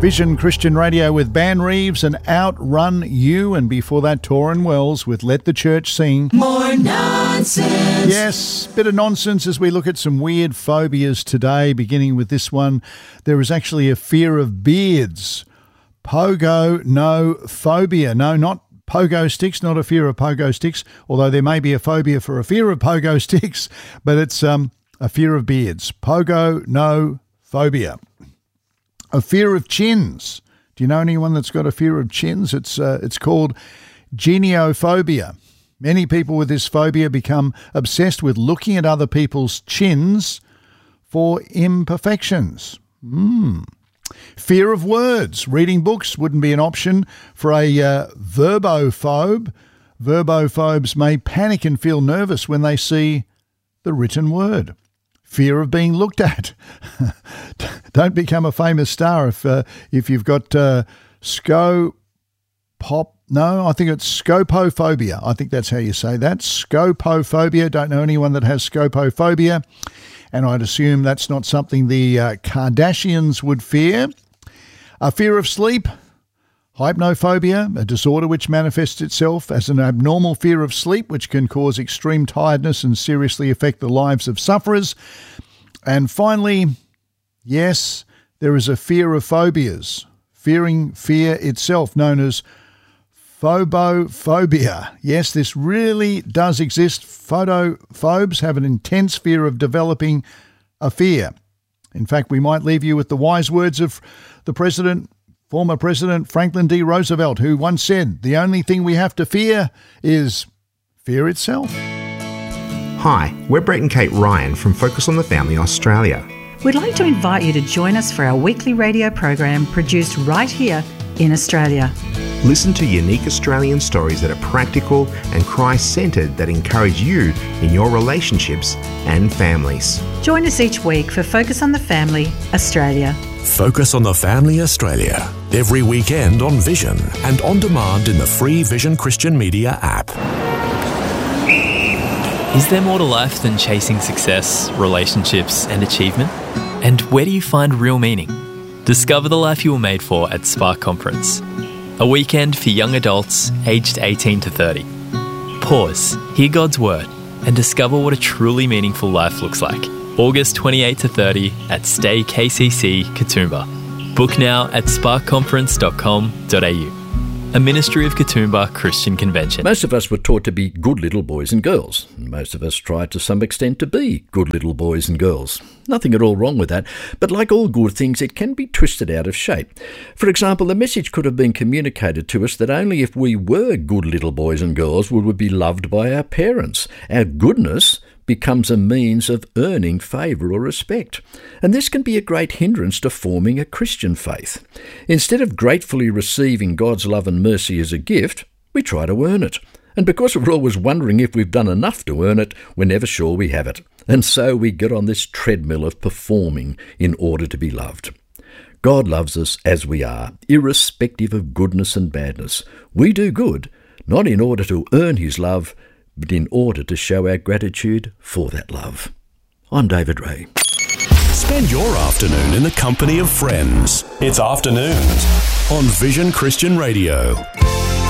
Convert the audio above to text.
Vision Christian Radio with Ban Reeves and Outrun You, and before that Torrin Wells with Let the Church Sing. More nonsense. Yes, bit of nonsense as we look at some weird phobias today, beginning with this one. There is actually a fear of beards. Pogo-no-phobia. No, not pogo sticks, not a fear of pogo sticks, although there may be a phobia for a fear of pogo sticks, but it's a fear of beards. Pogo-no-phobia. A fear of chins. Do you know anyone that's got a fear of chins? It's called geniophobia. Many people with this phobia become obsessed with looking at other people's chins for imperfections. Fear of words. Reading books wouldn't be an option for a verbophobe. Verbophobes may panic and feel nervous when they see the written word. Fear of being looked at. Don't become a famous star if you've got scopophobia. I think that's how you say that. Scopophobia. Don't know anyone that has scopophobia. And I'd assume that's not something the Kardashians would fear. A fear of sleep. Hypnophobia, a disorder which manifests itself as an abnormal fear of sleep, which can cause extreme tiredness and seriously affect the lives of sufferers. And finally, yes, there is a fear of phobias, fearing fear itself, known as phobophobia. Yes, this really does exist. Photophobes have an intense fear of developing a fear. In fact, we might leave you with the wise words of the former President Franklin D. Roosevelt, who once said, "The only thing we have to fear is fear itself." Hi, we're Brett and Kate Ryan from Focus on the Family Australia. We'd like to invite you to join us for our weekly radio program produced right here in Australia. Listen to unique Australian stories that are practical and Christ-centred that encourage you in your relationships and families. Join us each week for Focus on the Family Australia. Focus on the Family Australia, every weekend on Vision and on demand in the free Vision Christian Media app. Is there more to life than chasing success, relationships and achievement? And where do you find real meaning? Discover the life you were made for at Spark Conference, a weekend for young adults aged 18 to 30. Pause, hear God's word and discover what a truly meaningful life looks like. August 28 to 30 at Stay KCC, Katoomba. Book now at sparkconference.com.au. A ministry of Katoomba Christian Convention. Most of us were taught to be good little boys and girls. Most of us try to some extent to be good little boys and girls. Nothing at all wrong with that, but like all good things, it can be twisted out of shape. For example, the message could have been communicated to us that only if we were good little boys and girls would we be loved by our parents. Our goodness becomes a means of earning favour or respect. And this can be a great hindrance to forming a Christian faith. Instead of gratefully receiving God's love and mercy as a gift, we try to earn it. And because we're always wondering if we've done enough to earn it, we're never sure we have it. And so we get on this treadmill of performing in order to be loved. God loves us as we are, irrespective of goodness and badness. We do good, not in order to earn his love, but in order to show our gratitude for that love. I'm David Ray. Spend your afternoon in the company of friends. It's Afternoons on Vision Christian Radio.